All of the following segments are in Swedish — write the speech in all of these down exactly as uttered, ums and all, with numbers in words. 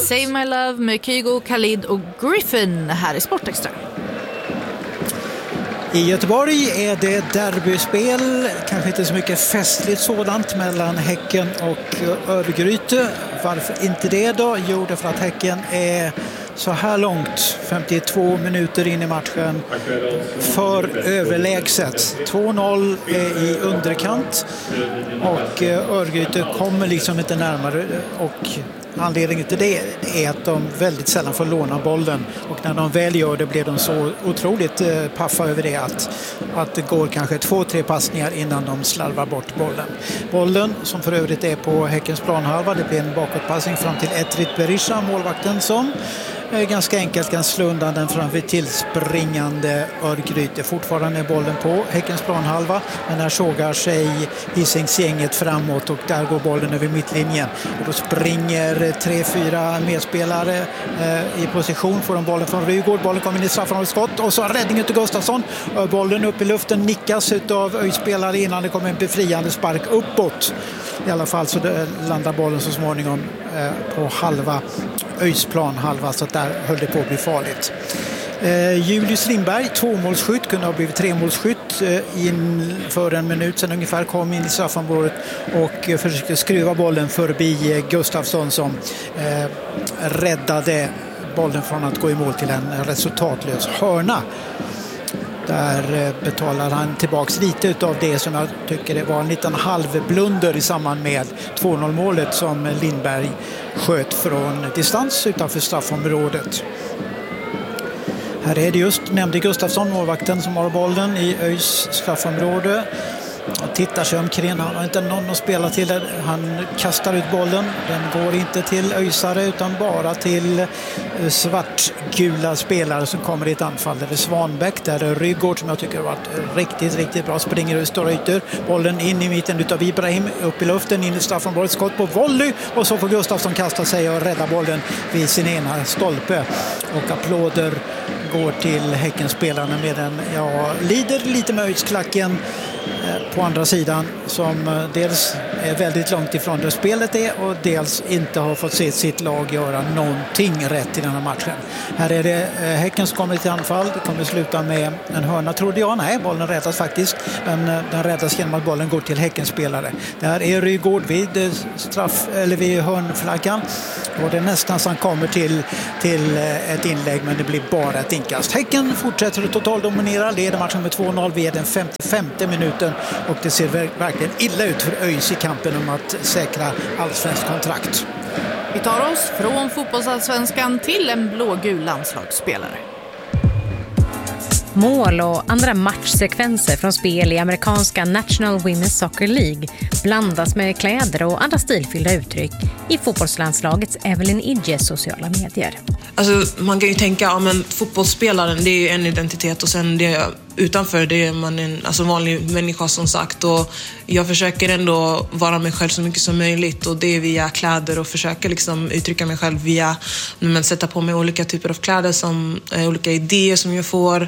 Save My Love med Kygo, Khalid och Griffin här i Sportextra. I Göteborg är det derbyspel, kanske inte så mycket festligt sådant mellan Häcken och Örgryte. Varför inte det då? Jo, det för att Häcken är så här långt, femtiotvå minuter in i matchen, för överlägset. två noll är i underkant och Örgryte kommer liksom inte närmare, och anledningen till det är att de väldigt sällan får låna bollen, och när de väl gör det blir de så otroligt paffa över det att, att det går kanske två, tre passningar innan de slarvar bort bollen. Bollen som för övrigt är på Häckens planhalva, det blir en bakåtpassning fram till Etrit Berisha, målvakten, som ganska enkelt kan slå undan den framför tillspringande Örgryte. Fortfarande är bollen på Häckens planhalva, men här sågar sig Hisingsgänget framåt och där går bollen över mittlinjen. Och då springer tre, fyra medspelare eh, i position, får de bollen från Rygård. Bollen kommer in i straffområdesskott och så räddning till Gustafsson. Bollen upp i luften nickas av Öjspelare innan det kommer en befriande spark uppåt. I alla fall så landar bollen så småningom eh, på halva Öjsplan halva, så att där höll det på att bli farligt. Eh, Julius Lindberg, tvåmålsskytt, kunde ha blivit tremålsskytt eh, in för en minut sedan ungefär, kom in i straffområdet och eh, försökte skruva bollen förbi eh, Gustafsson som eh, räddade bollen från att gå i mål till en resultatlös hörna. Där betalar han tillbaks lite av det som jag tycker det var en liten halvblunder i samband med två noll-målet som Lindberg sköt från distans utanför straffområdet. Här är det just, nämnde Gustafsson, målvakten, som har bollen i Öjs straffområde. Och tittar sig omkring, han har inte någon att spela till det. Han kastar ut bollen, den går inte till Öjsare utan bara till svartgula spelare som kommer i ett anfall. Det är Svanbäck, där är Rygård som jag tycker har varit riktigt, riktigt bra, springer ur stora ytor, bollen in i mitten utav Ibrahim, upp i luften, in i straffområdet, skott på volley, och så får Gustafsson kasta sig och rädda bollen vid sin ena stolpe, och applåder går till Häckenspelarna medan jag lider lite med Öjsklacken på andra sidan, som dels är väldigt långt ifrån det spelet är och dels inte har fått se sitt lag göra någonting rätt i den här matchen. Här är det Häcken som kommer till anfall, det kommer sluta med en hörna, trodde jag. Nej, bollen räddas faktiskt, men den räddas genom att bollen går till Häckens spelare. Där är Rygård vid straff, eller vid hörnflaggan, och det är nästan som kommer till, till ett inlägg, men det blir bara ett inkast. Häcken fortsätter att totaldominera, leder matchen med två noll vid den femtiofemte minuten, och det ser verkligen illa ut för Öjs i kampen om att säkra allsvensk kontrakt. Vi tar oss från fotbollsallsvenskan till en blågul landslagsspelare. Mål och andra matchsekvenser från spel i amerikanska National Women's Soccer League blandas med kläder och andra stilfyllda uttryck i fotbollslandslagets Evelyn Idjes sociala medier. Alltså, man kan ju tänka, ja, men fotbollsspelaren, det är ju en identitet, och sen det utanför, det är man en alltså vanlig människa som sagt, och jag försöker ändå vara mig själv så mycket som möjligt, och det är via kläder, och försöka liksom uttrycka mig själv via men sätta på mig olika typer av kläder, som eh, olika idéer som jag får.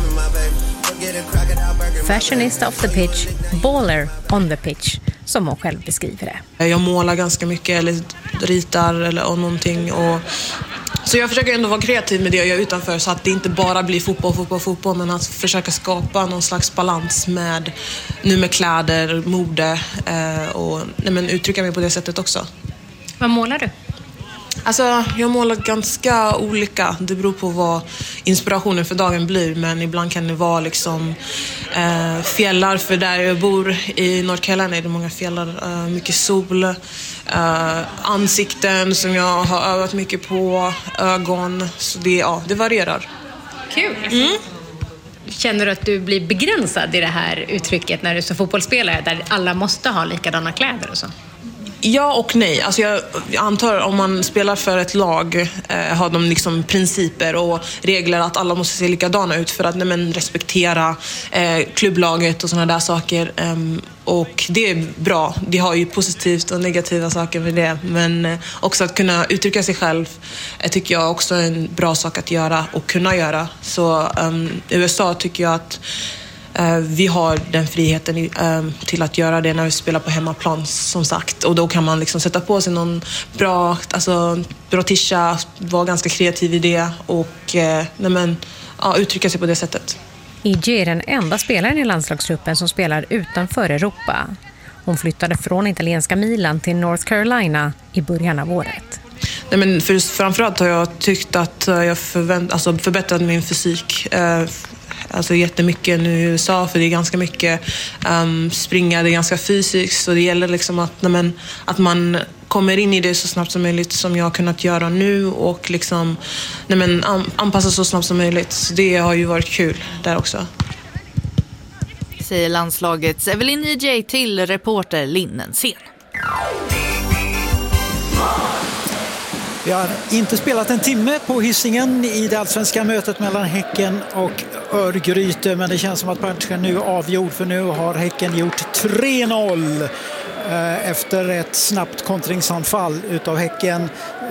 Fashionista off the pitch, baller on the pitch, som hon själv beskriver det. Jag målar ganska mycket, eller ritar eller och någonting, och så jag försöker ändå vara kreativ med det jag gör utanför, så att det inte bara blir fotboll, fotboll, fotboll, men att försöka skapa någon slags balans med, nu med kläder, mode eh, och nej, men uttrycka mig på det sättet också. Vad målar du? Alltså, jag målar ganska olika. Det beror på vad inspirationen för dagen blir, men ibland kan det vara liksom eh, fjällar, för där jag bor i North Carolina är det många fjällar, eh, mycket sol, eh, ansikten som jag har övat mycket på, ögon, så det, ja, det varierar. Kul! Mm. Känner du att du blir begränsad i det här uttrycket när du är så fotbollsspelare, där alla måste ha likadana kläder och så? Ja och nej. Alltså jag antar om man spelar för ett lag eh, har de liksom principer och regler att alla måste se likadana ut för att nej, men, respektera eh, klubblaget och sådana där saker. Um, och det är bra. Det har ju positivt och negativa saker med det. Men eh, också att kunna uttrycka sig själv eh, tycker jag också är en bra sak att göra och kunna göra. Så um, i U S A tycker jag att eh, vi har den friheten eh, till att göra det när vi spelar på hemmaplan, som sagt. Och då kan man liksom sätta på sig någon bra, alltså, bra tisha, vara ganska kreativ i det och eh, nej men, ja, uttrycka sig på det sättet. Ije är den enda spelaren i landslagstruppen som spelar utanför Europa. Hon flyttade från italienska Milan till North Carolina i början av året. Nej, men för, framförallt har jag tyckt att jag förvänt, alltså förbättrat min fysik eh, alltså jättemycket nu i U S A, för det är ganska mycket um, springa, det är ganska fysiskt, så det gäller liksom att, nej, men, att man kommer in i det så snabbt som möjligt, som jag har kunnat göra nu, och liksom, nej, men, anpassa så snabbt som möjligt. Så det har ju varit kul där också. Säger landslagets Evelyn Ije till reporter Linnensén. Vi har inte spelat en timme på Hisingen i det allsvenska mötet mellan Häcken och Örgryte, men det känns som att matchen nu är avgjord, för nu har Häcken gjort tre noll efter ett snabbt kontringsanfall utav Häcken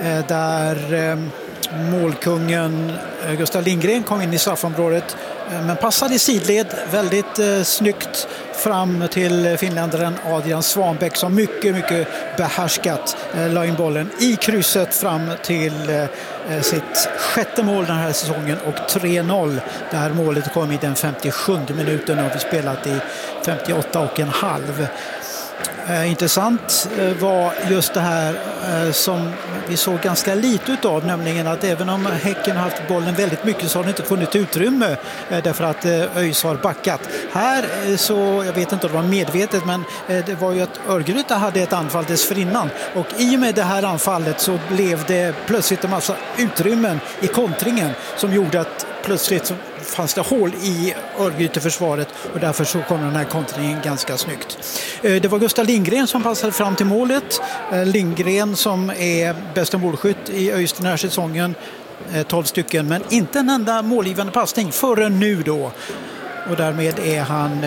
där målkungen Gustav Lindgren kom in i straffområdet, men passade i sidled väldigt eh, snyggt fram till finländaren Adrian Svanbäck, som mycket, mycket behärskat eh, la in bollen i krysset fram till eh, sitt sjätte mål den här säsongen, och tre noll. Det här målet kom i den femtiosjunde minuten och vi spelat i femtioåtta och en halv. Eh, intressant eh, var just det här eh, som vi såg ganska lite utav, nämligen att även om Häcken har haft bollen väldigt mycket så har det inte funnits utrymme eh, därför att eh, ÖIS har backat. Här eh, så, jag vet inte om det var medvetet, men eh, det var ju att Örgryte hade ett anfall dessförinnan, och i och med det här anfallet så blev det plötsligt en massa utrymmen i kontringen som gjorde att plötsligt så fanns det hål i Örgryte-försvaret, och därför så kom den här kontringen ganska snyggt. Det var Gustav Lindgren som passade fram till målet. Lindgren som är bästa målskytt i ÖIS den här säsongen, tolv stycken, men inte en enda målgivande passning förrän nu då. Och därmed är han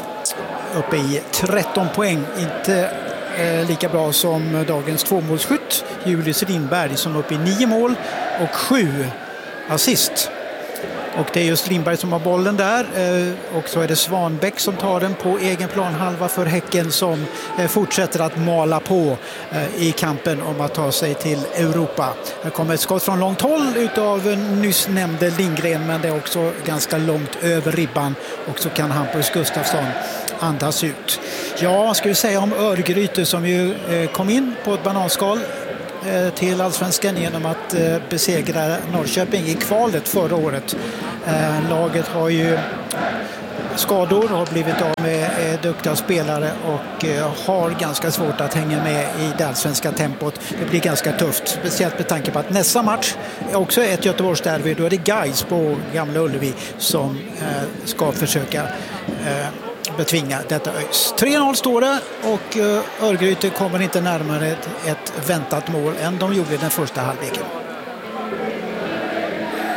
uppe i tretton poäng, inte lika bra som dagens tvåmålsskytt Julius Lindberg som är uppe i nio mål och sju assist. Och det är just Lindberg som har bollen där, och så är det Svanbäck som tar den på egen planhalva för Häcken, som fortsätter att mala på i kampen om att ta sig till Europa. Här kommer ett skott från långt håll utav nyss nämnde Lindgren, men det är också ganska långt över ribban, och så kan Hampus Gustafsson andas ut. Ja, ska vi säga om Örgryte som ju kom in på ett bananskal till allsvenskan genom att besegra Norrköping i kvalet förra året. Laget har ju skador, har blivit av med duktiga spelare och har ganska svårt att hänga med i det allsvenska tempot. Det blir ganska tufft, speciellt med tanke på att nästa match är också ett Göteborgsderby. Då är det Gais på Gamla Ullevi som ska försöka betvinga detta ÖIS. tre noll står det, och Örgryte kommer inte närmare ett, ett väntat mål än de gjorde i den första halvleken.